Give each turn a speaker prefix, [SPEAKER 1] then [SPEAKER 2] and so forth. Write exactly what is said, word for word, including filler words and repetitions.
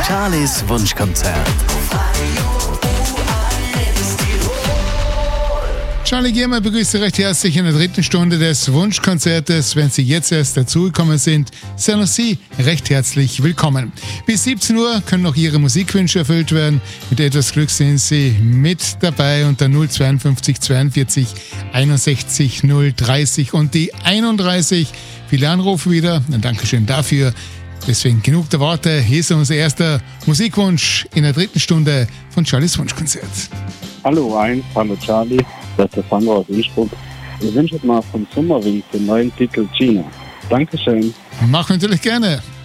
[SPEAKER 1] Charlies Wunschkonzert.
[SPEAKER 2] Charlie Giermann begrüßt Sie recht herzlich in der dritten Stunde des Wunschkonzertes. Wenn Sie jetzt erst dazugekommen sind, seien auch Sie recht herzlich willkommen. Bis siebzehn Uhr können noch Ihre Musikwünsche erfüllt werden. Mit etwas Glück sind Sie mit dabei unter null zweiundfünfzig zweiundvierzig einundsechzig null dreißig und die einunddreißig. Viele Anrufe wieder. Ein Dankeschön dafür. Deswegen genug der Worte. Hier ist unser erster Musikwunsch in der dritten Stunde von Charlies Wunschkonzert.
[SPEAKER 3] Hallo eins, hallo Charlie, das ist der Sandro aus Innsbruck. Ich wünsche mal vom Sommerwind den neuen Titel Gina. Dankeschön.
[SPEAKER 2] Mach natürlich gerne.